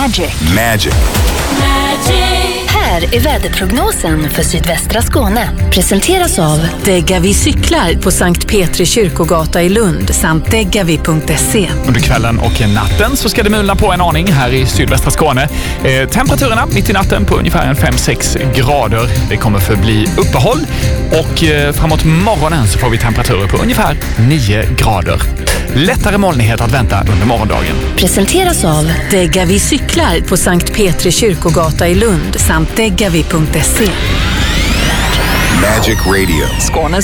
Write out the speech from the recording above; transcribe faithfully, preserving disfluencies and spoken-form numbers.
Magic. Magic. Här är väderprognosen för sydvästra Skåne. Presenteras av Degavi cyklar på Sankt Petri kyrkogata i Lund samt degavi punkt se. Under kvällen och natten så ska det mulna på en aning här i sydvästra Skåne. Eh, temperaturerna mitt i natten på ungefär fem sex grader. Det kommer förbli uppehåll och eh, framåt morgonen så får vi temperaturer på ungefär nio grader. Lättare molnighet att vänta under morgondagen. Presenteras av Degavi cyklar på Sankt Petri kyrkogata i Lund samt degavi punkt se. Magic Radio. Skånes